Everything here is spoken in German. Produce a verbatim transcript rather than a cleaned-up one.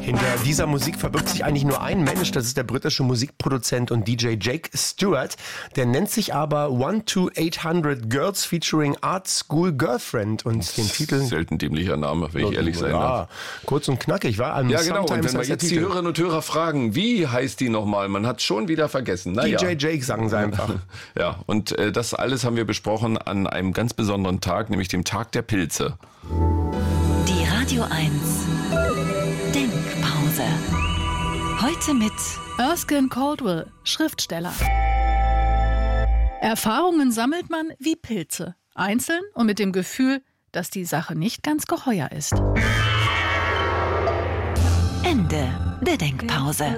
Hinter dieser Musik verbirgt sich eigentlich nur ein Mensch, das ist der britische Musikproduzent und D J Jake Stewart. Der nennt sich aber one to eight hundred Girls featuring Art School Girlfriend und den Titel... Selten dämlicher Name, wenn ich ehrlich sein darf. Ja, kurz und knackig, war? Ja, genau, und wenn wir jetzt die Hörerinnen und Hörer fragen, wie heißt die nochmal? Man hat schon wieder vergessen. Naja. D J Jake, sagen sie einfach. Ja, und äh, das alles haben wir besprochen an einem ganz besonderen Tag, nämlich dem Tag der Pilze. Die Radio eins Denkpause. Heute mit Erskine Caldwell, Schriftsteller. Erfahrungen sammelt man wie Pilze, einzeln und mit dem Gefühl, dass die Sache nicht ganz geheuer ist. Ende der Denkpause.